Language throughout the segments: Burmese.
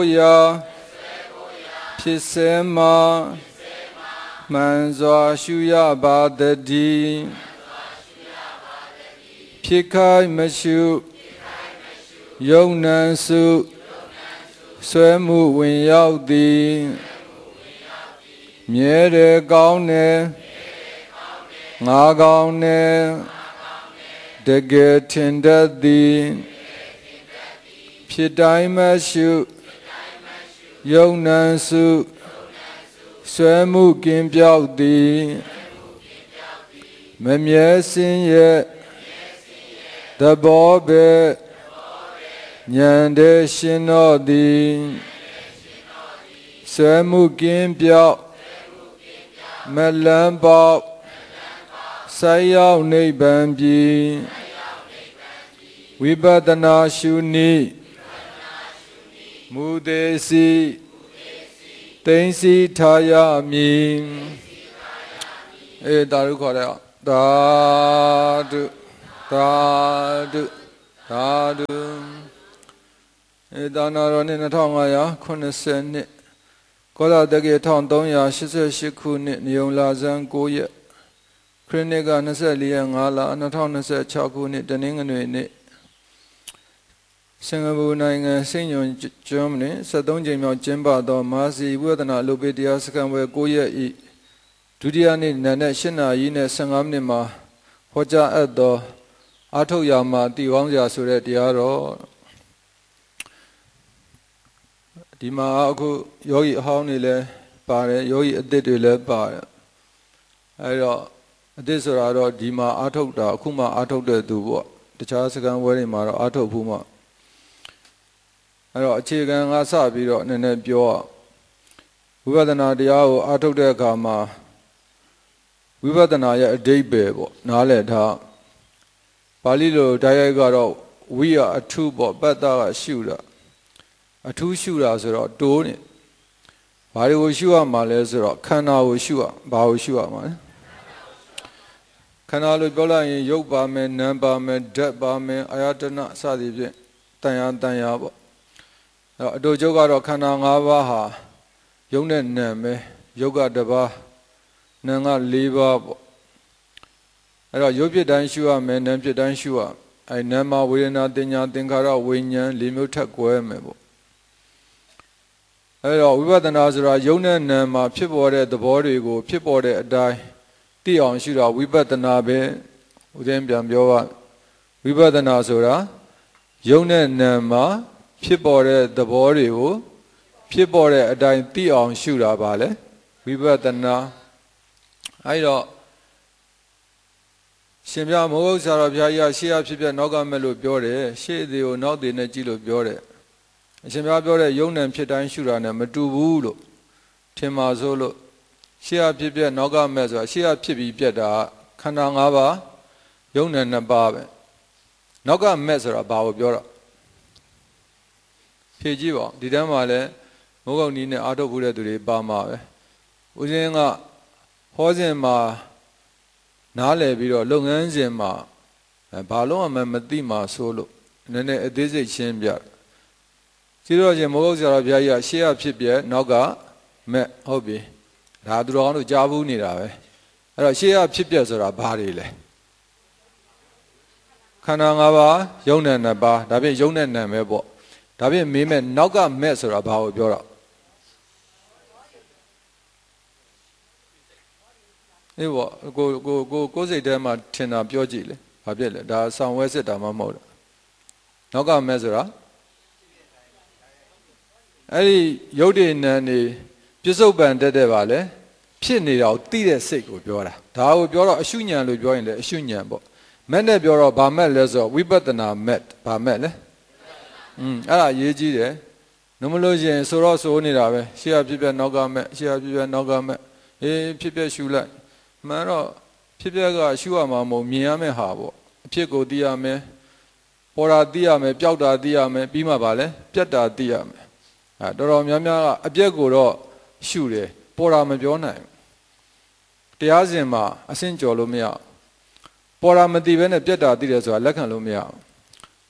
呀，皮什嘛，满抓修呀巴的地，皮开没修，有难受，水木温要的，灭的高呢，我高呢，这个天的地。ဖြစ်တိုင်းမရှိယုံနံစုဆွဲမှုကင်းပြောက်သည်မမြဲစင်းရဲ့သဘောပဲဉာဏ်တဲ့ရှင်တော်သည်ဆွဲမှုကင်းပြောက်မလန်းပေါက်ဆက်ရောက်နိဗ္ဗာန်ပြည်ဝိပဿနာရှုနည်းမူသေးစီသိမ့်စီထားရမည်တာရုခေါ်တယ်သာဓုသာဓုသာဓုဒါနာတော်နှစ်2580နှစ်ကောလာတက္ကေ1388ခုနှစ်နေုံလာဇန်9ရက်ခရစ်နှစ်က24ရက်5လ2026ခုနှစ်တနင်္ဂနွေနေ့စင်ကာပူနိုင်ငံစိန့်ညွန်ကျွန်းတွင်73ကြိမ်မြောက်ကျင်းပသောမဟာစီဝိပဿနာအလုပ်ပေးတရားစခန်းပွဲ9ရက်၏ဒုတိယနေ့နံနက်8နာရီနဲ့15မိနစ်မှာဟောကြားအပ်သောအာထုတ်ရာမှာတည်ကောင်းစရာဆိုတဲ့တရားတော်ဒီမှာအခုယောဂီအဟောင်းတွေလည်းပါတယ်ယောဂီအသစ်တွေလည်းပါတယ်အဲတော့အသစ်ဆိုတာတော့ဒီမှာအာထုတ်တာအခုမှအာထုတ်တဲ့သူပေါ့တခြားစခန်းပွဲတွေမှာတော့အာထုတ်ဘူးမှအဲ့တော့အခြေခံကစပြီးတော့နည်းနည်းပြောဝိပဿနာတရားကိုအားထုတ်တဲ့အခါမှာဝိပဿနာရဲ့အဓိပ္ပာယ်ပေါ့နားလည်ထားပါဠိလိုတိုက်ရိုက်ကတော့ဝိရအထုပေါ့ပတ္တကရှုတာအထုရှုတာဆိုတော့တိုးနေဘာတွေကိုရှုရမှာလဲဆိုတော့ခန္ဓာကိုရှုရဘာကိုရှုရမှာလဲခန္ဓာလို့ပြောလိုက်ရင်ရုပ်ပါမယ်နာမ်ပါမယ်ဓာတ်ပါမယ်အာယတနစသည်ဖြင့်တန်ရာပေါ့အတူချုပ်ကတော့ခန္ဓာ၅ပါးဟာယုံနဲ့နာမ်ပဲယုတ်ကတစ်ပါးနာမ်က၄ပါးပေါ့အဲ့တော့ယုတ်ဖြစ်တိုင်းရှုရမယ်နာမ်ဖြစ်တိုင်းရှုရအဲ့နာမ်မှာဝေဒနာတင်ညာသင်္ခါရဝိညာဉ်၄မျိုးထပ်ကွဲမယ်ပေါ့အဲ့တော့ဝိပဿနာဆိုတာယုံနဲ့နာမ်မှာဖြစ်ပေါ်တဲ့သဘောတွေကိုဖြစ်ပေါ်တဲ့အတိုင်းသိအောင်ရှုတာဝိပဿနာပဲဦးဇင်းပြန်ပြောပါဝိပဿနာဆိုတာယုံနဲ့နာမ်မှာဖြစ်ပေါ်တဲ့သဘောတွေကိုဖြစ်ပေါ်တဲ့အတိုင်းသိအောင်ရှုတာပါလေဝိပဿနာအဲ့တော့ရှင်ပြမောဂုတ်ဆရာတော်ဘုရားကြီးကရှေ့ရဖြစ်ဖြစ်နောက်ကမဲ့လို့ပြောတယ်ရှေ့သေးကိုနောက်သေးနဲ့ကြည့်လို့ပြောတယ်အရှင်ပြပြောတဲ့ယုံနဲ့ဖြစ်တိုင်းရှုတာနဲ့မတူဘူးလို့ထင်ပါစို့လို့ရှေ့ရဖြစ်ဖြစ်နောက်ကမဲ့ဆိုတာရှေ့ရဖြစ်ပြီးပြက်တာခန္ဓာ၅ပါးယုံနဲ့2ပါးပဲနောက်ကမဲ့ဆိုတာဘာကိုပြောတော့ဖြေကြည့်ပါဒီတန်းမှာလည်းမိုးကုတ်နီးနဲ့အာထုတ်ဘူးတဲ့သူတွေပါမှာပဲဦးဇင်းကဟောစဉ်မှာနားလည်ပြီးတော့လုပ်ငန်းစဉ်မှာဘာလို့မှမသိမှာဆိုလို့နည်းနည်းအသေးစိတ်ရှင်းပြကြည့်တော့ချင်းမိုးကုတ်ဆရာတော်ဘုရားကြီးကရှေ့ရဖြစ်ပြနောက်ကမဲ့ဟုတ်ပြီဒါသူတော်ကောင်းတို့ကြားဘူးနေတာပဲအဲ့တော့ရှေ့ရဖြစ်ပြဆိုတာဘာတွေလဲခန္ဓာ၅ပါးယုံနဲ့2ပါးဒါဖြင့်ယုံနဲ့နာမ်ပဲပေါ့ဒါဖြင့်မေးမဲ့နောက်ကမဲ့ဆိုတာဘာကိုပြောတော့အေးပေါ့ကိုစိတ်ထဲမှာထင်တာပြောကြည့်လေဘာဖြစ်လဲဒါဆောင်ဝဲစစ်တာမှမဟုတ်တော့နောက်ကမဲ့ဆိုတာအဲ့ဒီယုတ်တိနံနေပြစ္ဆုတ်ပံတက်တဲ့ပါလေဖြစ်နေတာကိုသိတဲ့စိတ်ကိုပြောတာဒါကိုပြောတော့အရှုဉဏ်လို့ပြောရင်လည်းအရှုဉဏ်ပေါ့မဲ့နဲ့ပြောတော့ဗာမဲ့လဲဆိုတော့ဝိပဿနာမဲ့ဗာမဲ့လဲအဲ့ဒါရေးကြည့်တယ်နှမလို့ရင်ဆိုတော့ဆိုနေတာပဲရှေ့ရဖြစ်ပြနောက်ကမဲ့ရှေ့ရဖြစ်ပြနောက်ကမဲ့ဖြစ်ပြရှုလိုက်မှန်တော့ဖြစ်ပြကရှုရမှာမဟုတ်မြင်ရမယ့်ဟာပေါ့အဖြစ်ကိုသိရမယ်ပေါ်တာသိရမယ်ပျောက်တာသိရမယ်ပြီးမှပါလဲပြတ်တာသိရမယ်တော်တော်များများကအပြက်ကိုတော့ရှုတယ်ပေါ်တာမပြောနိုင်တရားစဉ်မှာအဆင့်ကျော်လို့မရပေါ်တာမသိဘဲနဲ့ပြတ်တာသိတယ်ဆိုတာလက်ခံလို့မရဝ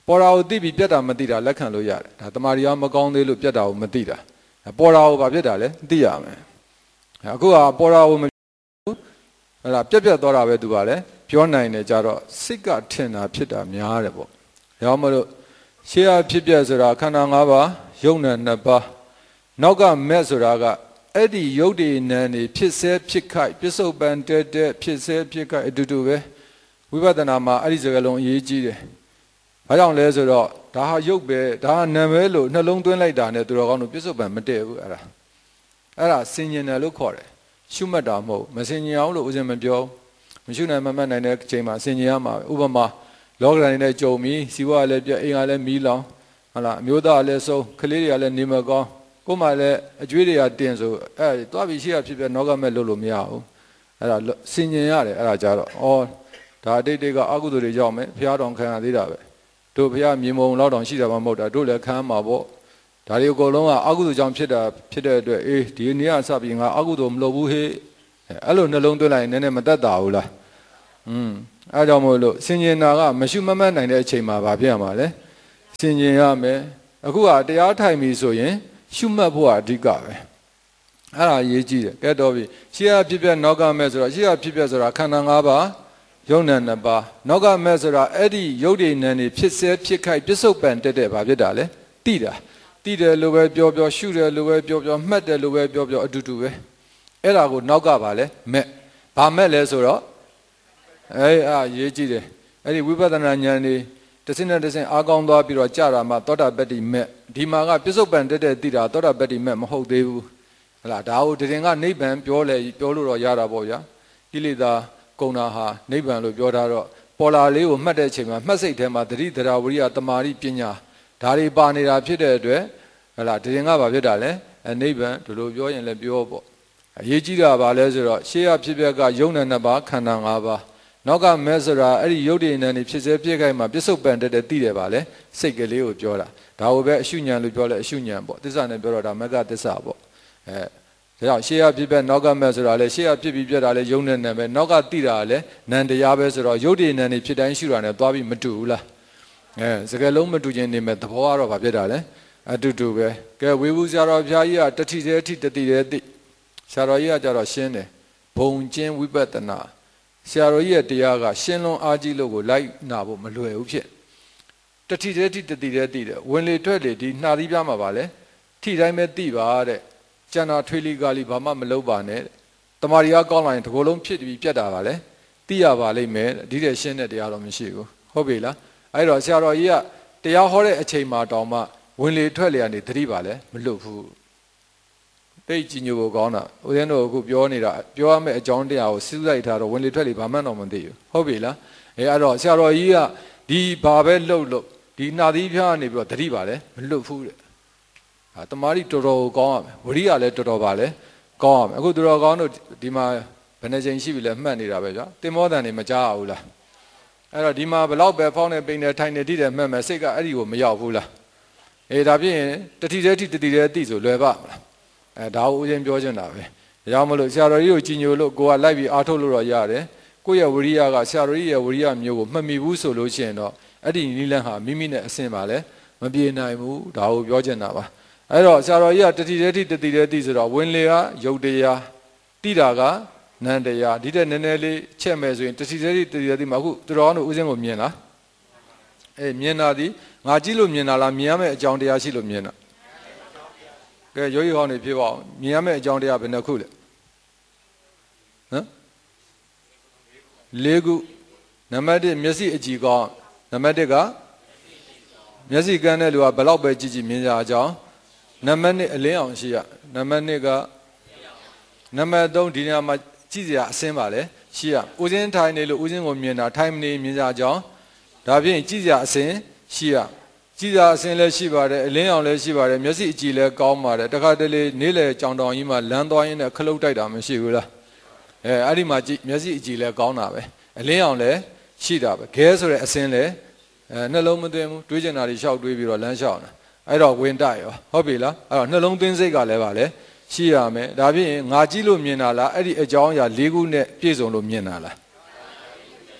ပေါ်တာကိုသိပြီးပြတ်တာမသိတာလက်ခံလို့ရတယ်ဒါတမာရီကမကောင်းသေးလို့ပြတ်တာကိုမသိတာပေါ်တာကိုဘာဖြစ်တာလဲသိရမယ်အခုကပေါ်တာကိုမဟုတ်လားပြတ်သွားတာပဲသူကလည်းပြောနိုင်တယ်ကြတော့စိတ်ကထင်တာဖြစ်တာများတယ်ပေါ့ဒါမှမဟုတ်ရှေ့အဖြစ်ပြက်ဆိုတာခန္ဓာ၅ပါးယုံနဲ့2ပါးနောက်ကမဲ့ဆိုတာကအဲ့ဒီယုတ်ဒီနံနေဖြစ်ဆဲဖြစ်ခိုက်ပစ္စုပန်တဲ့ဖြစ်ဆဲဖြစ်ခိုက်အတူတူပဲဝိပဿနာမှာအဲ့ဒီစကားလုံးအရေးကြီးတယ်ဘာကြောင့်လဲဆိုတော့ဒါဟာယုတ်ပဲဒါဟာနာပဲလို့နှလုံးသွင်းလိုက်တာနဲ့သူတော်ကောင်းတို့ပစ္စုပန်မတည့်ဘူးအဲ့ဒါဆင်ញင်တယ်လို့ခေါ်တယ်ရှုမှတ်တာမဟုတ်မဆင်ញင်အောင်လို့ဦးဇင်းမပြောမရှုနိုင်မမှတ်နိုင်တဲ့အချိန်မှာဆင်ញင်ရမှာဥပမာလောကဓာတ်နဲ့ကြုံပြီးစီဝါလည်းပြအိမ်ကလည်းမီးလောင်ဟုတ်လားအမျိုးသားလည်းဆုံးကလေးတွေကလည်းနေမကောင်းကိုယ်မှလည်းအကျွေးတွေကတင်ဆိုသွားပြီးရှိရဖြစ်ပြနောကမဲ့လို့လို့မရဘူးအဲ့ဒါဆင်ញင်ရတယ်အဲ့ဒါကြတော့ဒါအတိတ်တွေကအကုသိုလ်တွေရောက်မယ်ဘုရားတော်ခံရသေးတာပဲတို့ဘုရားမြေမုံလောက်တောင်ရှိတာမှမဟုတ်တာတို့လည်းခံမှာပေါ့ဒါတွေအကုန်လုံးကအကုသိုလ်ကြောင့်ဖြစ်တဲ့အတွက်ဒီနေ့ကစပြီးငါအကုသိုလ်မလုပ်ဘူးဟေ့အဲ့လိုနှလုံးသွင်းလိုက်ရင်နည်းနည်းမတတ်တာဘူးလားအဲ့ကြောင့်မို့လို့ဆင်ញင်တာကမရှုမမှတ်နိုင်တဲ့အချိန်မှာဘာဖြစ်ရမှာလဲဆင်ញင်ရမယ်အခုကတရားထိုင်ပြီဆိုရင်ရှုမှတ်ဖို့အဓိကပဲအဲ့ဒါအရေးကြီးတယ်ကဲတော့ပြီရှေ့ကဖြစ်ပြနောက်ကမဲ့ဆိုတော့ရှေ့ကဖြစ်ပြဆိုတာခန္ဓာ၅ပါးယုံနဲ့2ပါးနောက်ကမဲ့ဆိုတာအဲ့ဒီယုတ်ဒီနံနေဖြစ်ဆဲဖြစ်ခိုက်ပစ္စုပန်တဲ့ဘာဖြစ်တာလဲတိတယ်လို့ပဲပြောရှုတယ်လို့ပဲပြောမှတ်တယ်လို့ပဲပြောအတူတူပဲအဲ့ဒါကိုနောက်ကပါလဲမဲ့ဘာမဲ့လဲဆိုတော့ရေးကြည့်တယ်အဲ့ဒီဝိပဿနာဉာဏ်နေတစ်စင်းနဲ့တစ်စင်းအားကောင်းသွားပြီးတော့ကြာတာမှသောတာပတ္တိမဲ့ဒီမှာကပစ္စုပန်တဲ့သိတာသောတာပတ္တိမဲ့မဟုတ်သေးဘူးဟလားဒါကိုတရင်ကနိဗ္ဗာန်ပြောလို့တော့ရတာပေါ့ဗျာကိလေသာကုံတာဟာနိဗ္ဗာန်လို့ပြောထားတော့ပေါ်လာလေးကိုမှတ်တဲ့အချိန်မှာမှတ်စိတ်ထဲမှာသတိတရားဝိရိယတမာတိပညာဒါတွေပါနေတာဖြစ်တဲ့အတွက်ဟလားတရင်ကဘာဖြစ်တာလဲနိဗ္ဗာန်ဒီလိုပြောရင်လည်းပြောပေါ့အရေးကြီးတာပါလဲဆိုတော့ရှေ့ရဖြစ်ပြက်ကယုံနဲ့2ပါးခန္ဓာ5ပါးနောက်ကမဲဆိုတာအဲ့ဒီယုတ်တည်နေနေဖြစ်စေဖြစ်ခိုက်မှာပစ္စုပန်တဲ့သိတယ်ပါလေစိတ်ကလေးကိုပြောတာဒါကိုပဲအရှုဉဏ်လို့ပြောလဲအရှုဉဏ်ပေါ့သစ္စာနဲ့ပြောတော့ဒါမဂ္ဂသစ္စာပေါ့ဒါကြောင့်ရှေ့ရဖြစ်ပြက်နောက်ကမဲဆိုတာလေရှေ့ရဖြစ်ပြီးပြက်တာလေယုံနဲ့နံပဲနောက်ကသိတာလေနံတရားပဲဆိုတော့ယုတ်တည်နေနေဖြစ်တိုင်းရှုတာနဲ့သွားပြီးမတူဘူးလားစကလုံးမတူခြင်းနေမဲ့သဘောကတော့ဗာဖြစ်တာလေအတူတူပဲကဲဝေဘူးဆရာတော်ဘုရားကြီးကတတိသေးတိတတိသေးတိဆရာတော်ကြီးကကြတော့ရှင်းတယ်ဘုံကျင်းဝိပဿနာဆရာတော်ကြီးရဲ့တရားကရှင်းလွန်အားကြီးလို့ကိုလိုက်နာဖို့မလွယ်ဘူးဖြစ်တတိသေးတိတတိသေးတိတယ်ဝင်လေထွက်လေဒီနှာသီးပြားမှာပါလေထိတိုင်းပဲသိပါတဲ့ကျန်တာထွေးလီကားလီဘာမှမလုပ်ပါနဲ့တမာရီကကောင်းလာရင်ဒီကိုယ်လုံးဖြစ်ပြီးပြတ်တာပါလေသိရပါလိမ့်မယ်ဒီတဲ့ရှင်းတဲ့တရားတော့မရှိဘူးဟုတ်ပြီလားအဲ့တော့ဆရာတော်ကြီးကတရားဟောတဲ့အချိန်မှာတောင်မှဝင်လေထွက်လေကနေသတိပါလေမလွတ်ဘူးတိတ်ကြီးညိုဖို့ကောင်းတာဦးဇင်းတို့အခုပြောနေတာပြောရမယ့်အကြောင်းတရားကိုစူးစိုက်ထားတော့ဝင်လေထွက်လေဘာမှတော့မသိဘူးဟုတ်ပြီလားအဲ့တော့ဆရာတော်ကြီးကဒီဘာပဲလှုပ်လို့ဒီနှာသီးဖျားနေပြီးတော့သတိပါလေမလွတ်ဘူးတဲ့တမာရီတော်တော်ကောင်းရမယ်ဝရိယလည်းတော်တော်ပါလေကောင်းရမယ်အခုတော်တော်ကောင်းတို့ဒီမှာဘယ်နှချိန်ရှိပြီလဲမှတ်နေတာပဲဗျာတင်မောတန်နေမကြားဘူးလားအဲ့တော့ဒီမှာဘလောက်ပဲဖောင်းနေပိန်နေထိုင်နေတိတယ်မှတ်မယ်စိတ်ကအဲ့ဒီကိုမရောက်ဘူးလားဒါဖြစ်ရင်တတိတဲ့တိတတိတဲ့တိဆိုလွယ်ပါမလားဒါကိုဦးချင်းပြောချင်တာပဲဒါကြောင့်မလို့ဆရာတော်ကြီးကိုကြည်ညိုလို့ကိုကလိုက်ပြီးအားထုတ်လို့တော့ရတယ်ကိုယ့်ရဲ့ဝရိယကဆရာတော်ကြီးရဲ့ဝရိယမျိုးကိုမှတ်မိဘူးဆိုလို့ရှိရင်တော့အဲ့ဒီနိလန်းဟာမိမိနဲ့အဆင်ပါလဲမပြေနိုင်ဘူးဒါကိုပြောချင်တာပါအဲ့တော့ဆရာတော်ကြီးကတတိတဲ့တိတတိတဲ့တိဆိုတော့ဝင်လေကယုတ်တရားတိတာကနန္တရားဒီတဲ့နည်းနည်းလေးချက်မယ်ဆိုရင်တတိတဲ့တိတတိတဲ့တိမှာအခုသူတော်တို့ဦးချင်းကိုမြင်လားမြင်တာဒီငါကြည့်လို့မြင်တာလားမြင်ရမယ့်အကြောင်းတရားရှိလို့မြင်တာကဲရိုးရိုးဟောင်းနေဖြစ်ပါအောင်မြင်ရမယ့်အကြောင်းတရားဘယ်နှခုလဲဟမ်၄ခုနံပါတ်1မျက်စိအကြည့်ကောင်းနံပါတ်1ကမျက်စိကန်းတဲ့လူကဘယ်လောက်ပဲကြည့်ကြည့်မြင်ကြအကြောင်းနံပါတ်2အလင်းအောင်ရှိရနံပါတ်2ကနံပါတ်3ဒီနေရာမှာကြည့်စရာအစင်းပါလေရှိရဦးစင်းထိုင်နေလို့ဦးစင်းကိုမြင်တာထိုင်မနေမြင်ကြအကြောင်းဒါဖြင့်ကြည့်စရာအစင်းရှိရကြည်သာအစင်လည်းရှိပါတယ်အလင်းအောင်လည်းရှိပါတယ်မျက်စိအကြည့်လည်းကောင်းပါတယ်တခါတလေနေ့လေကြောင်တောင်ကြီးမှာလမ်းသွားရင်းနဲ့ခလုတ်တိုက်တာမရှိဘူးလားအဲ့ဒီမှာမျက်စိအကြည့်လည်းကောင်းတာပဲအလင်းအောင်လည်းရှိတာပဲခဲဆိုတဲ့အစင်လည်းနှလုံးမသွင်းဘူးတွေးကျင်တာတွေရှောက်တွေးပြီးတော့လမ်းလျှောက်တာအဲ့တော့ဝင်တိုက်ရောဟုတ်ပြီလားအဲ့တော့နှလုံးသွင်းစိတ်ကလည်းပါလေရှိရမယ်ဒါဖြင့်ငါကြည့်လို့မြင်တာလားအဲ့ဒီအကြောင်းအရာ၄ခုနဲ့ပြည့်စုံလို့မြင်တာလား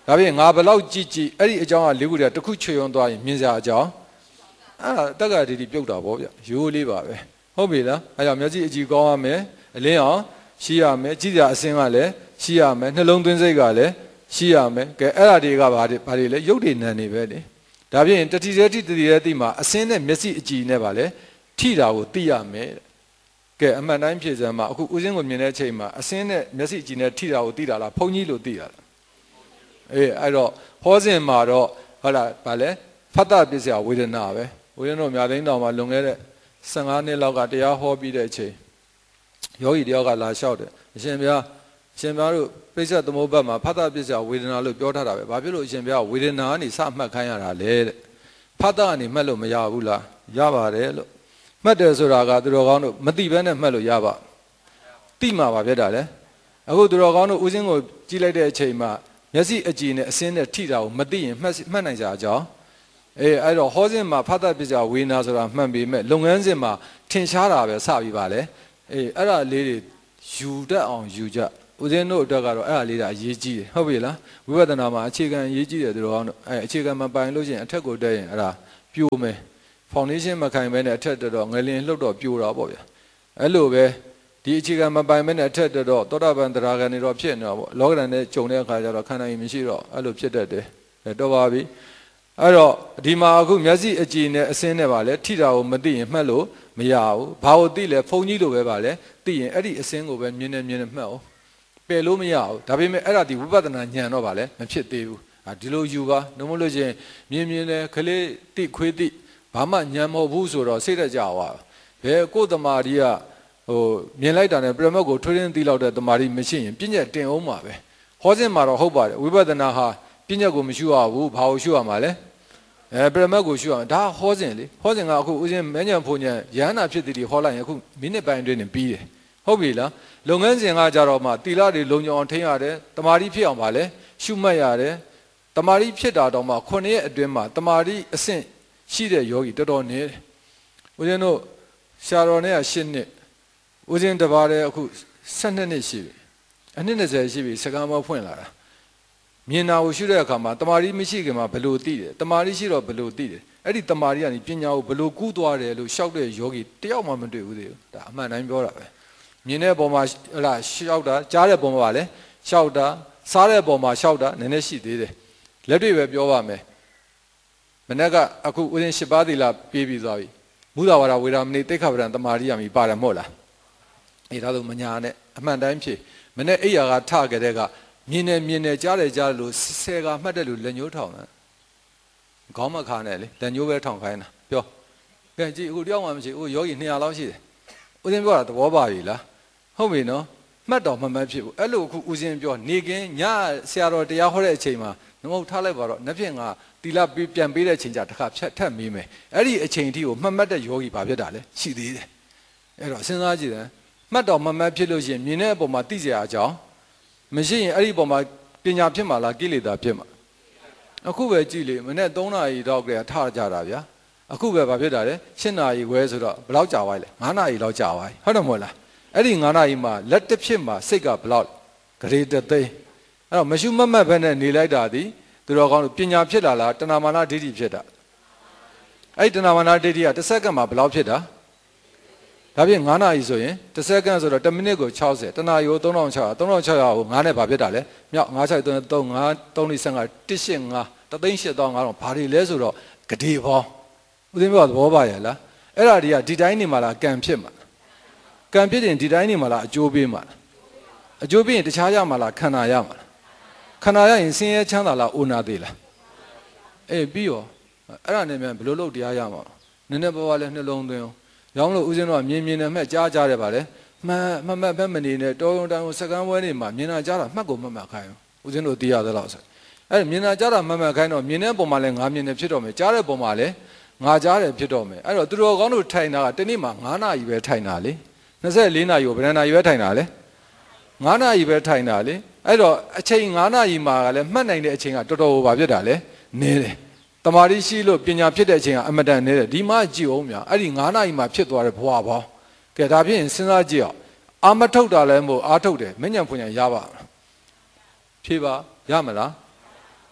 ဒါပြင်ငါဘလောက်ကြည့်ကြည့်အဲ့ဒီအကြောင်းကလေးခုတည်းတစ်ခုချွေရုံသွားရင်မြင်စရာအကြောင်းအဲ့ဒါတက္ကရာဒီပြုတ်တာပေါ့ဗျရိုးလေးပါပဲဟုတ်ပြီလားအဲ့ကြောင့်မျက်စိအကြည့်ကောင်းရမယ်အလင်းအောင်ရှိရမယ်ကြည့်စရာအစင်းကလည်းရှိရမယ်နှလုံးသွင်းစိတ်ကလည်းရှိရမယ်ကဲအဲ့ဒါတွေကဘာတွေလဲရုပ်တွေနံနေပဲလေဒါပြင်တတိယတိမှာအစင်းနဲ့မျက်စိအကြည့်နဲ့ပါလေထိတာကိုသိရမယ်ကဲအမှန်တိုင်းဖြည့်စမ်းမှာအခုဦးစင်းကိုမြင်တဲ့အချိန်မှာအစင်းနဲ့မျက်စိအကြည့်နဲ့ထိတာကိုသိတာလားဘုန်းကြီးလို့သိရလားအေးအဲ့တော့ဟောစဉ်မှာတော့ဟုတ်လားဗာလဲဖတ်တာပစ္စယဝေဒနာပဲဦးဇင်းတို့မြာသိန်းတော်မှာလွန်ခဲ့တဲ့15နှစ်လောက်ကတရားဟောပြီးတဲ့အချိန်ယောဂီတယောက်ကလာလျှောက်တယ်အရှင်ဘုရားတို့ပိဿသမုပ္ပါဒ်မှာဖတ်တာပစ္စယဝေဒနာလို့ပြောထားတာပဲဘာဖြစ်လို့အရှင်ဘုရားဝေဒနာကနေစမှတ်ခိုင်းရတာလဲတဲ့ဖတ်တာကနေမှတ်လို့မရဘူးလားရပါတယ်လို့မှတ်တယ်ဆိုတာကသူတော်ကောင်းတို့မသိဘဲနဲ့မှတ်လို့ရပါသိမှာပါဖြစ်တာလေအခုသူတော်ကောင်းတို့ဦးဇင်းကိုကြည့်လိုက်တဲ့အချိန်မှာမျက်စိအကြည့်နဲ့အစင်းနဲ့ထိတာကိုမသိရင်မှတ်နိုင်ကြအကြောင်းအဲ့တော့ဟောစဉ်မှာဖတ်တာပစ္စယဝေဒနာဆိုတာမှန်ပေမဲ့လုပ်ငန်းစဉ်မှာထင်ရှားတာပဲစပြီးပါလေအဲ့ဒါလေးတွေယူတတ်အောင်ယူကြဦးဇင်းတို့အတွက်ကတော့အဲ့ဒါလေးဒါအရေးကြီးတယ်ဟုတ်ပြီလားဝိပဿနာမှာအခြေခံအရေးကြီးတယ်သူတော်ကောင်းတို့အခြေခံမပိုင်လို့ရှိရင်အထက်ကိုတက်ရင်အဲ့ဒါပြိုမယ်ဖောင်ဒေးရှင်းမခိုင်ဘဲနဲ့အထက်တက်တော့ငလင်လှုပ်တော့ပြိုတာပေါ့ဗျာအဲ့လိုပဲဒီအခြေခံမပိုင်ဘဲနဲ့အထက်တက်တော့သောတာပန်တရားခံနေတော့ဖြစ်နေတာပေါ့လောကဓာတ်နဲ့ကြုံတဲ့အခါကျတော့ခန္ဓာရင်မရှိတော့အဲ့လိုဖြစ်တတ်တယ်တော့ပါပြီအဲ့တော့ဒီမှာအခုမျက်စိအကြည့်နဲ့အစင်းနဲ့ပါလေထိတာကိုမသိရင်မှတ်လို့မရဘူးဘာလို့သိလဲဘုံကြီးလိုပဲပါလေသိရင်အဲ့ဒီအစင်းကိုပဲမြင်နေမှတ်အောင်ပယ်လို့မရဘူးဒါပေမဲ့အဲ့ဒါဒီဝိပဿနာဉာဏ်တော့ပါလေမဖြစ်သေးဘူးဒီလိုယူပါနှုံးမလို့ချင်းမြင်နဲ့ခလေးတိခွေးတိဘာမှဉာဏ်မဟုတ်ဘူးဆိုတော့စိတ်တက်ကြွားဘယ်ကိုယ်တမာရီကမြင်လိုက်တာနဲ့ပြမတ်ကိုထွေးရင်းသိလောက်တဲ့တမာရီမရှိရင်ပြဉ္ညာတင်အောင်ပါပဲဟောစဉ်မှာတော့ဟုတ်ပါတယ်ဝိပဿနာဟာပြဉ္ညာကိုမရှုရဘူးဘာကိုရှုရမှာလဲပြမတ်ကိုရှုရအောင်ဒါဟောစဉ်လေဟောစဉ်ကအခုဦးဇင်းမဉ္ဇဉ်ဖုန်ဉ္ဇဉ်ရဟန္တာဖြစ်တည်ဟောလိုက်ရင်အခုမိနစ်ပိုင်းအတွင်းနဲ့ပြီးတယ်ဟုတ်ပြီလားလုပ်ငန်းစဉ်ကကြတော့မှတီလာတွေလုံခြုံအောင်ထိန်းရတယ်တမာရီဖြစ်အောင်ပါလေရှုမှတ်ရတယ်တမာရီဖြစ်တာတော့မှ9ရက်အတွင်းမှာတမာရီအဆင့်ရှိတဲ့ယောဂီတော်တော်နေတယ်ဦးဇင်းတို့ရှာတော်နဲ့က10နှစ်ဦးဇင်းတပါးတဲ့အခု12နှစ်ရှိပြီအနှစ်20ရှိပြီစကားမဖွင့်လာတာမြင်တာကိုရှုတဲ့အခါမှာတမာရီမရှိခင်မှာဘယ်လိုသိတယ်တမာရီရှိတော့ဘယ်လိုသိတယ်အဲ့ဒီတမာရီကနေပညာကိုဘယ်လိုကူးသွားတယ်လို့ရှောက်တဲ့ယောဂီတယောက်မှမတွေ့ဘူးသေးဘူးဒါအမှန်တိုင်းပြောတာပဲမြင်တဲ့ပုံမှာဟလာရှောက်တာကြားတဲ့ပုံမှာပါလေရှောက်တာစားတဲ့ပုံမှာရှောက်တာနည်းနည်းရှိသေးတယ်လက်တွေ့ပဲပြောပါမယ်မနေ့ကအခုဦးဇင်း10ပါးသီလပြေးပြီးသွားပြီမုဒ္ဒဝါဒဝေဒမဏိတိခဗရံတမာရိယာမိပါတယ်မဟုတ်လားအေးဒါဆိုမညာနဲ့အမှန်တိုင်းဖြေမနေ့အိယာကထကြတဲ့ကမြင်နေကြားတယ်လို့10ကမှတ်တယ်လို့လက်ညှိုးထောင်တာခေါင်းမခါနဲ့လေလက်ညှိုးပဲထောင်ခိုင်းတာပြောကဲကြည့်အခုတယောက်မှမရှိဘူးယောဂီ200လောက်ရှိတယ်ဦးဇင်းပြောတာသဘောပါပြီလားဟုတ်ပြီနော်မှတ်တော်မှတ်ဖြစ်ဘူးအဲ့လိုအခုဦးဇင်းပြောနေကင်းညဆရာတော်တရားဟောတဲ့အချိန်မှာငမဟုတ်ထားလိုက်ပါတော့နှစ်ဖြင့်ငါတီလာပြန်ပေးတဲ့အချိန်ကျတစ်ခါဖြတ်ထပ်မေးမယ်အဲ့ဒီအချိန်အထိကိုမှတ်တဲ့ယောဂီဘာဖြစ်တာလဲရှိသေးတယ်အဲ့တော့စဉ်းစားကြည့်တယ်မှတ်တော်မှတ်ဖြစ်လို့ရှိရင်မြင်တဲ့အပေါ်မှာသိစရာအကြောင်းမရှိရင်အဲ့ဒီအပေါ်မှာပညာဖြစ်မှာလားကိလေသာဖြစ်မှာအခုပဲကြည့်လေမနေ့3နာရီတော့ကလေးထကြတာဗျာအခုပဲဘာဖြစ်တာလဲ7နာရီခွဲဆိုတော့ဘယ်လောက်ကြာသွားလဲ9နာရီလောက်ကြာသွားပြီဟုတ်တယ်မဟုတ်လားအဲ့ဒီ9နာရီမှာလက်တစ်ဖြစ်မှာစိတ်ကဘယ်လောက်ဂရေတသိန်းအဲ့တော့မရှုမတ်ဘဲနဲ့နေလိုက်တာဒီသူတော်ကောင်းတို့ပညာဖြစ်လာလားတဏမာနဒိဋ္ဌိဖြစ်တာအဲ့ဒီတဏမာနဒိဋ္ဌိကတစ်စက္ကန့်မှာဘယ်လောက်ဖြစ်တာဒါပြင်9နာရီဆိုရင်တစ်စက္ကန့်ဆိုတော့1မိနစ်ကို60တနာရီကို3600ကို9နဲ့ဘာဖြစ်တာလဲမြောက်96335 185 385တော့ဘာတွေလဲဆိုတော့ဂတိဘောဦးသိမ်းပြောသဘောပါရဲ့လားအဲ့ဒါတွေကဒီတိုင်းနေမှာလားကံဖြစ်မှာကံဖြစ်ရင်ဒီတိုင်းနေမှာလားအကျိုးပေးမှာလားအကျိုးပေးရင်တခြားရမှာလားခန္ဓာရမှာလားခန္ဓာရရင်ဆင်းရဲချမ်းသာလားအိုနာသေးလားအေးပြီးရောအဲ့ဒါနဲ့မြန်ဘယ်လိုလုပ်တရားရမှာနည်းနည်းပါးပါးလဲနှလုံးသွင်းရောင်းလို့ဦးဇင်းတို့ကမြင်နဲ့မှတ်ကြားတယ်ပါလေမှတ်ဘက်မနေနဲ့တောရုံတန်းကိုစကန်းဝဲနေမှာမြင်တာကြားတာမှတ်ကိုမှတ်ခိုင်းဦးဇင်းတို့သိရသလောက်ဆိုအဲ့မြင်တာကြားတာမှတ်ခိုင်းတော့မြင်တဲ့ပုံမှာလဲငါမြင်တယ်ဖြစ်တော့မယ်ကြားတဲ့ပုံမှာလဲငါကြားတယ်ဖြစ်တော့မယ်အဲ့တော့သူတော်ကောင်းတို့ထိုင်တာကတနေ့မှာ9နာရီပဲထိုင်တာလေ24နာရီကိုဘယ်နှနာရီပဲထိုင်တာလဲ9နာရီပဲထိုင်တာလေအဲ့တော့အချိန်9နာရီမှာကလည်းမှတ်နိုင်တဲ့အချိန်ကတော်တော်ဘာဖြစ်တာလဲနည်းတယ်တမာရီရှိလို့ပညာဖြစ်တဲ့အချိန်ကအမတန်နည်းတယ်ဒီမှကြည့်အောင်များအဲ့ဒီ9နာရီမှာဖြစ်သွားတဲ့ဘဝပေါင်းကဲဒါဖြစ်ရင်စဉ်းစားကြည့်အောင်အာမထုတ်တာလည်းမဟုတ်အားထုတ်တယ်မဉ္ဇဉ်ဖွညာရပါဖြေပါရမလား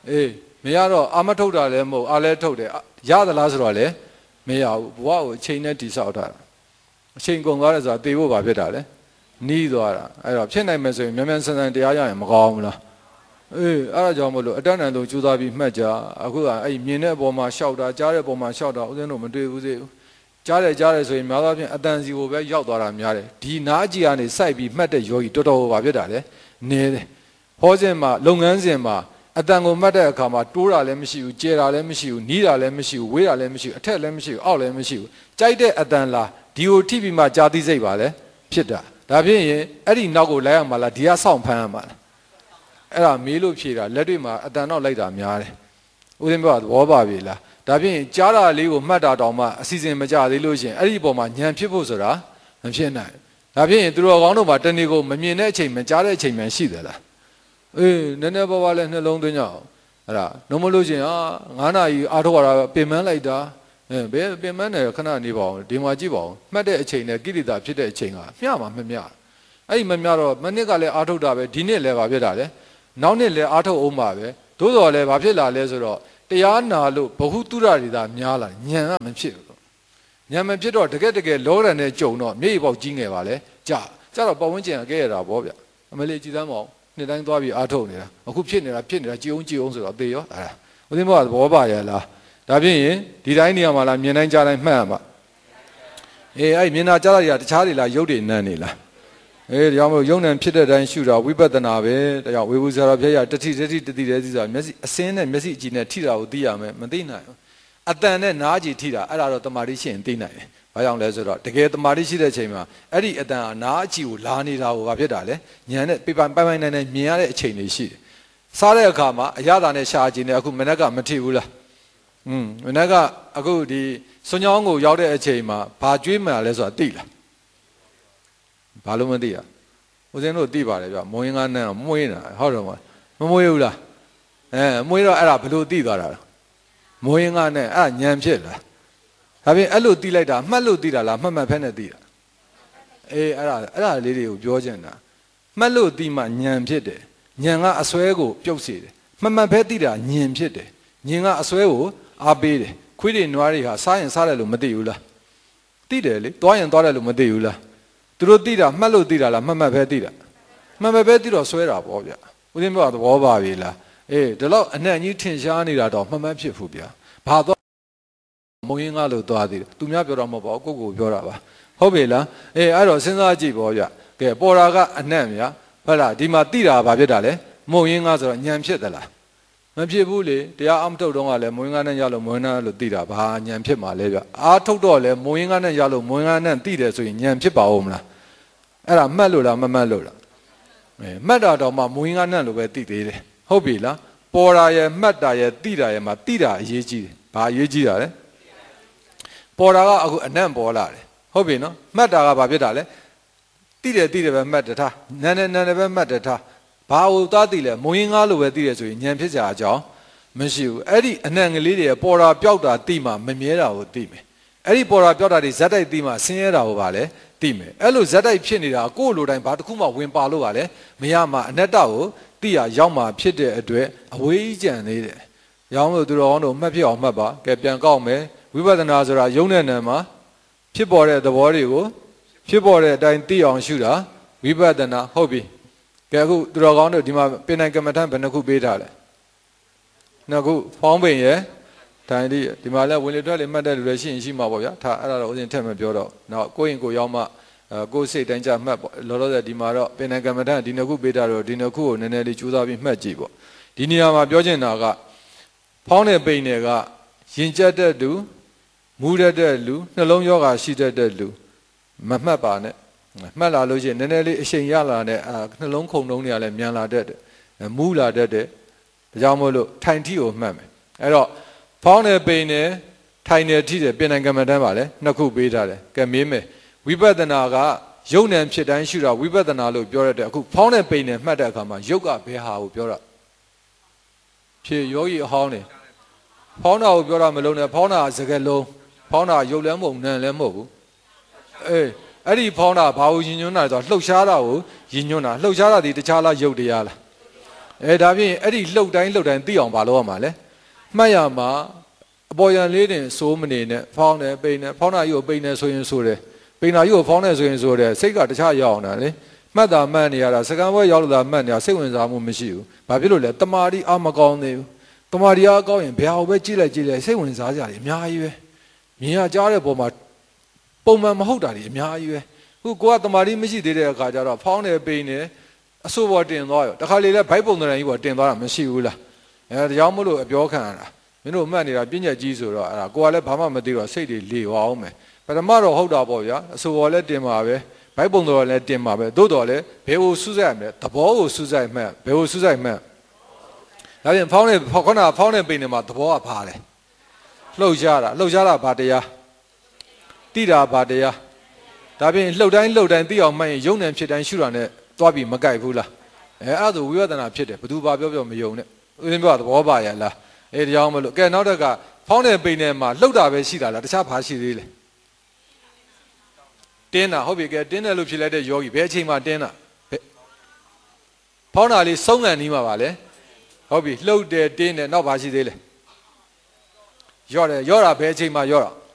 မရတော့အာမထုတ်တာလည်းမဟုတ်အားလည်းထုတ်တယ်ရသလားဆိုတော့လေမရဘူးဘဝကိုအချိန်နဲ့တိဆောက်ထားတာအချိန်ကုန်သွားတယ်ဆိုတာသေဖို့ဘာဖြစ်တာလဲနီးသွားတာအဲ့တော့ဖြစ်နိုင်မယ်ဆိုရင်မြန်မြန်ဆန်ဆန်တရားရရင်မကောင်းဘူးလားအဲ့ဒါကြောင့်မလို့အတတ်နိုင်ဆုံးကြိုးစားပြီးမှတ်ကြအခုကအဲ့မြင်တဲ့အပေါ်မှာရှောက်တာကြားတဲ့အပေါ်မှာရှောက်တာဦးဇင်းတို့မတွေ့ဘူးစေကြားတယ်ဆိုရင်များသောအားဖြင့်အတန်စီကိုပဲရောက်သွားတာများတယ်ဒီနားကြည့်ကနေစိုက်ပြီးမှတ်တဲ့ယောဂီတော်တော်ဘာဖြစ်တာလဲနေတယ်ဟောစဉ်မှာလုပ်ငန်းစဉ်မှာအတန်ကိုမှတ်တဲ့အခါမှာတိုးတာလည်းမရှိဘူးကျဲတာလည်းမရှိဘူးနီးတာလည်းမရှိဘူးဝေးတာလည်းမရှိဘူးအထက်လည်းမရှိဘူးအောက်လည်းမရှိဘူးကြိုက်တဲ့အတန်လားဒီကိုထိပြီးမှကြာသိစိတ်ပါလေဖြစ်တာဒါဖြစ်ရင်အဲ့ဒီနောက်ကိုလိုက်ရမှာလားဒီကစောင့်ဖမ်းရမှာလားအဲ့ဒါမေးလို့ဖြေတာလက်တွေ့မှာအတန်တော့လိုက်တာများတယ်ဦးသိန်းပြောသဘောပါပြီလားဒါဖြင့်ကြားတာလေးကိုမှတ်တာတောင်မှအစီအစဉ်မကြသေးလို့ရှင်အဲ့ဒီပုံမှာဉာဏ်ဖြစ်ဖို့ဆိုတာမဖြစ်နိုင်ဒါဖြင့်သူတော်ကောင်းတို့မှာတဏှီကိုမမြင်တဲ့အချိန်မကြားတဲ့အချိန်မှရှိသလားနည်းနည်းပါးပါးလဲနှလုံးသွင်းကြအောင်အဲ့ဒါနှုံမလို့ရှင်9 နာရီအားထုတ်ရတာပင်ပန်းလိုက်တာဘယ်ပင်ပန်းတယ်ခဏနေပါအောင်ဒီမှာကြည့်ပါအောင်မှတ်တဲ့အချိန်နဲ့ကိရိတာဖြစ်တဲ့အချိန်ကမျှမှာမမျှအဲ့ဒီမမျှတော့မနစ်ကလည်းအားထုတ်တာပဲဒီနှစ်လည်းဘာဖြစ်တာလဲနောက်နှစ်လည်းအားထုတ်အောင်ပါပဲသို့တော်လည်းဘာဖြစ်လာလဲဆိုတော့တရားနာလို့ဘ ഹു တုရတွေသာများလာဉာဏ်ကမဖြစ်ဘူးဉာဏ်မဖြစ်တော့တကယ်လောရံနဲ့ကြုံတော့မျက်ရည်ပေါက်ကြီးငယ်ပါလေကြတော့ပတ်ဝန်းကျင်ကကဲရတာဗောဗျအမလေးကြည်သမ်းမအောင်နှစ်တိုင်းသွားပြီးအားထုတ်နေတာအခုဖြစ်နေတာကြည်အောင်ဆိုတော့သေရောအဲ့ဒါဦးသိန်းဘောကသဘောပါရလားဒါဖြင့်ရင်ဒီတိုင်းနေရာမှာလားမြင်တိုင်းကြားတိုင်းမှတ်ရမှာအဲ့မြင်တာကြားတာတွေကတခြားတွေလားရုပ်တွေနံနေလားဒါကြောင့်မို့ယုံနံဖြစ်တဲ့အတိုင်းရှုတာဝိပဿနာပဲဒါကြောင့်ဝေဘူးဆရာတော်ဘုရားတတိတတိဆိုတာမျက်စိအစင်းနဲ့မျက်စိအကြည့်နဲ့ထိတာကိုသိရမယ်မသိနိုင်ဘူးအတန်နဲ့နားကြည့်ထိတာအဲ့ဒါတော့တမာတိရှိရင်သိနိုင်တယ်ဘာကြောင့်လဲဆိုတော့တကယ်တမာတိရှိတဲ့အချိန်မှာအဲ့ဒီအတန်ကနားအကြည့်ကိုလာနေတာကိုဘာဖြစ်တာလဲဉာဏ်နဲ့ပိုင်နိုင်မြင်ရတဲ့အချိန်တွေရှိတယ်စားတဲ့အခါမှာအရသာနဲ့ရှားကြည့်နေအခုမနက်ကမထိဘူးလားမနက်ကအခုဒီစွန်ချောင်းကိုရောက်တဲ့အချိန်မှာဘာကြွေးမှန်လဲဆိုတာသိလားဘာလို့မသိရဦးဇင်းတို့သိပါတယ်ဗျမွေးငါးနန်းမွေးနေတာဟုတ်တော့မမွေးဘူးလားမွေးတော့အဲ့ဒါဘလို့သိသွားတာမွေးငါးနန်းအဲ့ဒါဉာဏ်ဖြစ်လားဒါပြင်အဲ့လိုသိလိုက်တာမှတ်လို့သိတာလားမှတ်ဖက်နဲ့သိတာအဲ့ဒါလေးတွေကိုပြောချင်တာမှတ်လို့သိမှဉာဏ်ဖြစ်တယ်ဉာဏ်ကအစွဲကိုပြုတ်စေတယ်မှတ်ဖက်သိတာဉာဏ်ဖြစ်တယ်ဉာဏ်ကအစွဲကိုအားပေးတယ်ခွေးတွေနွားတွေဟာစားရင်စားတယ်လို့မသိဘူးလားသိတယ်လေသွားရင်သွားတယ်လို့မသိဘူးလားသူတို့သိတာမှတ်လို့သိတာလားမှတ်ဖက်သိတာမှတ်ဖက်သိတော့စွဲတာပေါ့ဗျဦးသိန်းပြောသဘောပါပြီလားဒီလောက်အနက်ကြီးထင်ရှားနေတာတော့မှတ်ဖြစ်ဘူးဗျဘာတော့မုံရင်းကားလို့သွားသေးတယ်သူများပြောတော့မဟုတ်ပါဘူးကိုယ့်ကိုပြောတာပါဟုတ်ပြီလားအဲ့တော့စဉ်းစားကြည့်ပေါ့ဗျကဲပေါ်တာကအနက်ဗျဟုတ်လားဒီမှာသိတာဘာဖြစ်တာလဲမုံရင်းကားဆိုတော့ဉာဏ်ဖြစ်သလားမဖြစ်ဘူးလေတရားအမထုတ်တော့ကလည်းမုံရင်းကားနဲ့ရလို့မုံရင်းကားလို့သိတာဘာဉာဏ်ဖြစ်မှာလဲဗျအားထုတ်တော့လည်းမုံရင်းကားနဲ့ရလို့မုံရင်းကားနဲ့သိတယ်ဆိုရင်ဉာဏ်ဖြစ်ပါဦးမလားအဲ့ဒါမှတ်လို့လားမမှတ်လို့လားမှတ်တာတော့မှမုံရင်းကားနဲ့လို့ပဲသိသေးတယ်ဟုတ်ပြီလားပေါ်တာရဲ့မှတ်တာရဲ့သိတာရဲ့မှာသိတာအရေးကြီးတယ်ဘာအရေးကြီးတာလဲပေါ်တာကအခုအနံ့ပေါ်လာတယ်ဟုတ်ပြီနော်မှတ်တာကဘာဖြစ်တာလဲသိတယ်ပဲမှတ်တထားနန်းတယ်ပဲမှတ်တထားဘာလို့သားသိလဲမုံရင်းကားလို့ပဲသိတယ်ဆိုရင်ဉာဏ်ဖြစ်ကြအကြောင်းမရှိဘူးအဲ့ဒီအနံ့ကလေးတွေပေါ်တာပျောက်တာသိမှမမြဲတာကိုသိမယ်အဲ့ဒီပေါ်တာပျောက်တာတွေဇက်တိုက်သိမှဆင်းရဲတာကိုပါလဲသိမယ်အဲ့လိုဇက်တိုက်ဖြစ်နေတာကိုယ့်လိုတိုင်းဘာတစ်ခုမှဝင်ပါလို့ပါလဲမရမှအနတ္တကိုသိရရောက်မှဖြစ်တဲ့အတွက်အဝေးကြံသေးတယ်ရောင်းလို့သူတော်ကောင်းတို့မှတ်ဖြစ်အောင်မှတ်ပါကဲပြန်ကောက်မယ်ဝိပဿနာဆိုတာယုံတဲ့နာမှာဖြစ်ပေါ်တဲ့သဘောတွေကိုဖြစ်ပေါ်တဲ့အတိုင်းသိအောင်ရှုတာဝိပဿနာဟုတ်ပြီကဲအခုသူတော်ကောင်းတို့ဒီမှာပင်နိုင်ကမ္မထဘယ်နှခုပေးထားလဲနှစ်ခုဖောင်းပင်ရယ်တိုင်လေးဒီမှာလဲဝင်လေထွက်လေမှတ်တဲ့လူတွေရှိရင်ရှိမှာပေါ့ဗျာထားအဲ့ဒါတော့ဦးဇင်းထက်မပြောတော့နောက်ကိုယ့်ရင်ကိုယ်ရောက်မှကိုယ်စိတ်တိုင်းကြမှတ်ပေါ့လောလောဆယ်ဒီမှာတော့ပင်နိုင်ကမ္မထဒီနှစ်ခုပေးထားတော့ဒီနှစ်ခုကိုနည်းနည်းလေးကြိုးစားပြီးမှတ်ကြည့်ပေါ့ဒီနေရာမှာပြောချင်တာကဖောင်းတဲ့ပိန်တွေကရင်ကျက်တဲ့လူမူးတဲ့လူနှလုံးယောဂါရှိတဲ့လူမမှတ်ပါနဲ့မှတ်လာလို့ရှိရင်နည်းနည်းလေးအရှိန်ရလာတဲ့နှလုံးခုန်နှုံးတွေကလည်းမြန်လာတဲ့မူးလာတဲ့ဒါကြောင့်မို့လို့ထိုင်ထီကိုမှတ်မယ်အဲ့တော့ဖောင်းတဲ့ပိန်နဲ့ထိုင်တဲ့ထီတဲ့ပြင်နိုင်ကမ္မထမ်းပါလေနှစ်ခုပေးထားတယ်ကဲမေးမယ်ဝိပဿနာကယုံ nant ဖြစ်တိုင်းရှုတာဝိပဿနာလို့ပြောရတဲ့အခုဖောင်းတဲ့ပိန်နဲ့မှတ်တဲ့အခါမှာယုတ်ကဘယ်ဟာကိုပြောတာဖြေယောဂီအဟောင်းနေဖောင်းတာကိုပြောတာမလုံးနဲ့ဖောင်းတာစကားလုံးဖောင်းတာယုတ်လည်းမဟုတ်နံလည်းမဟုတ်ဘူးအဲ့ဒီဖောင်းတာဘာကိုယဉ်ညွန်းတာဆိုတော့လှုပ်ရှားတာကိုယဉ်ညွန်းတာလှုပ်ရှားတာဒီတခြားလားယုတ်တရားလားဒါဖြင့်အဲ့ဒီလှုပ်တိုင်းသိအောင်မလုပ်ရမှာလဲမှတ်ရမှာအပေါ်ရန်လေးတင်စိုးမနေနဲ့ဖောင်းတယ်ပိန်တယ်ဖောင်းတာကြီးကိုပိန်တယ်ဆိုရင်ဆိုတယ်ပိန်တာကြီးကိုဖောင်းတယ်ဆိုရင်ဆိုတယ်စိတ်ကတခြားရောက်အောင်တာလေမှတ်တာမှတ်နေရတာစကံဘွဲရောက်လို့သာမှတ်နေတာစိတ်ဝင်စားမှုမရှိဘူးဘာဖြစ်လို့လဲတမာတိအာမကောင်းသေးဘူးတမာတိအားကောင်းရင်ဘယ်ဟာပဲကြည့်လိုက်စိတ်ဝင်စားကြတယ်အများကြီးပဲမြင်ရကြားတဲ့ပုံမှာပုံမှန်မဟုတ်တာတွေအများကြီးပဲခုကိုကတမာတိမရှိသေးတဲ့အခါကျတော့ဖောင်းတယ်ပိန်တယ်အဆိုးပေါ်တင်သွားရောတခါလေလဲဘိုက်ပုံတိုင်းကြီးပေါ်တင်သွားတာမရှိဘူးလားဒါကြောင့်မလို့အပြောခံရတာမင်းတို့မှတ်နေတာပြည့်ညက်ကြီးဆိုတော့အဲ့ဒါကိုကလည်းဘာမှမသိတော့စိတ်တွေလေဝအောင်မယ်ပထမတော့ဟုတ်တာပေါ့ဗျာအဆိုပေါ်လည်းတင်ပါပဲဘိုက်ပုံတော်လည်းတင်ပါပဲသို့တော်လည်းဘယ်ကိုစူးစိုက်ရမလဲသဘောကိုစူးစိုက်မှတ်ဘယ်ကိုစူးစိုက်မှတ်ဒါပြင်ဖောင်းနေခုနဖောင်းနေပိန်နေမှာသဘောကဖားတယ်လှုပ်ရှားတာဘာတရားတိတာဘာတရားဒါပြင်လှုပ်တိုင်းသိအောင်မှတ်ရင်ယုံနေဖြစ်တိုင်းရှုတာနဲ့သွားပြီးမကြိုက်ဘူးလားအဲ့ဒါဆိုဝိပဿနာဖြစ်တယ်ဘယ်သူဘာပြောမယုံနဲ့ဦးဇင်းပြောသဘောပါရလားဒါကြောင့်မလို့ကဲနောက်တက်ကဖောင်းနေပိန်နေမှာလှုပ်တာပဲရှိတာလားတခြားဘာရှိသေးလဲတင်းတာဟုတ်ပြီကဲတင်းတယ်လို့ဖြစ်လိုက်တဲ့ယောဂီဘယ်အချိန်မှတင်းတာဖောင်းတာလေးဆုံးကန်နီးမှာပါလေဟုတ်ပြီလှုပ်တယ်တင်းတယ်နောက်ဘာရှိသေးလဲရော့တာဘယ်အချိန်မှရော့တာ